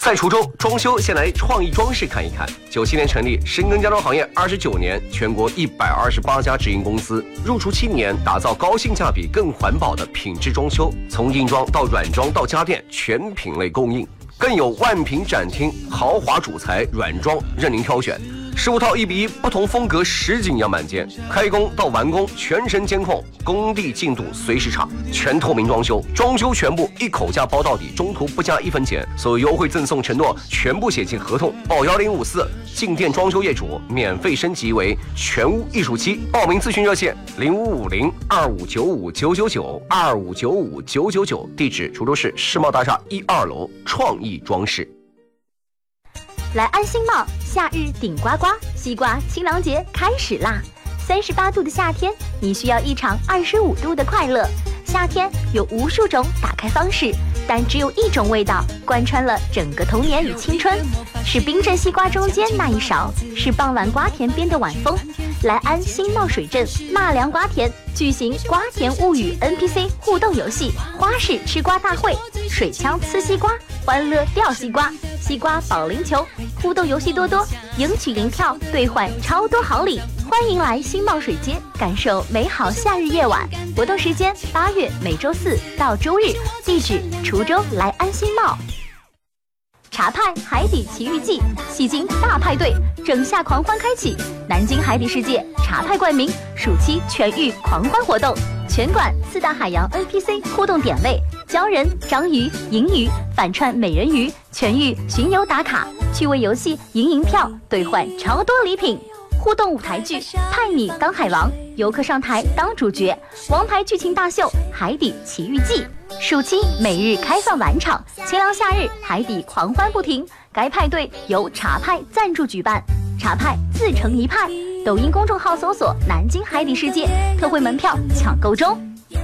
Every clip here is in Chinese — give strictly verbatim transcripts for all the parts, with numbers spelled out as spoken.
在滁州装修，先来创意装饰看一看。九七年成立，深耕家装行业二十九年，全国一百二十八家直营公司，入驻七年，打造高性价比、更环保的品质装修，从硬装到软装到家电，全品类供应，更有万品展厅，豪华主材软装任您挑选。十五套一比一不同风格实景样板间，开工到完工全程监控，工地进度随时查，全透明装修，装修全部一口价包到底，中途不加一分钱，所有优惠赠送承诺全部写进合同。报幺零五四，进店装修业主免费升级为全屋艺术期，报名咨询热线零五五零二五九五九九九二五九五九九九，地址滁州市世贸大厦一二楼创意装饰。 来安心帽，夏日顶呱呱，西瓜清凉节开始啦！三十八度的夏天，你需要一场二十五度的快乐。夏天有无数种打开方式，但只有一种味道贯穿了整个童年与青春，是冰镇西瓜中间那一勺，是傍晚瓜田边的晚风。来安新茂水镇纳凉瓜田举行瓜田物语 N P C 互动游戏，花式吃瓜大会，水枪呲西瓜，欢乐掉西瓜，西瓜保龄球，互动游戏多多，赢取银票兑换超多好礼。欢迎来新茂水街感受美好夏日夜晚。活动时间八月每周四到周日，地址滁州来安新茂。茶派海底奇遇记戏精大派对，整夏狂欢开启，南京海底世界茶派冠名暑期全域狂欢活动，全馆四大海洋 N P C 互动点位，鲛人、章鱼、银鱼、反串美人鱼，全域巡游打卡，趣味游戏赢银票兑换超多礼品。互动舞台剧派你当海王，游客上台当主角，王牌剧情大秀海底奇遇记。暑期每日开放晚场，清凉夏日海底狂欢不停。该派对由茶派赞助举办，茶派自成一派。抖音公众号搜索南京海底世界，特惠门票抢购中。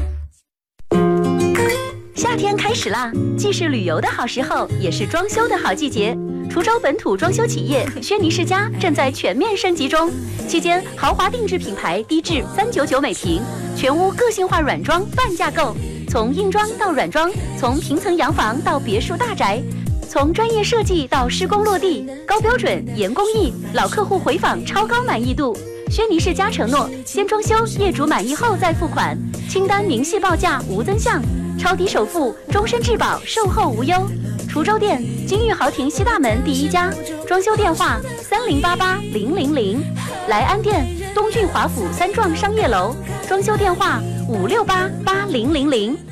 夏天开始啦，既是旅游的好时候，也是装修的好季节。滁州本土装修企业轩尼诗家正在全面升级中，期间豪华定制品牌低至三九九每平，全屋个性化软装半价购，从硬装到软装，从平层洋房到别墅大宅，从专业设计到施工落地，高标准严工艺，老客户回访超高满意度。轩尼诗家承诺先装修，业主满意后再付款，清单明细报价无增项，超低首付，终身质保，售后无忧。滁州店金玉豪庭西大门第一家，装修电话三零八八零零零。来安店东郡华府三幢商业楼，装修电话五六八八零零零。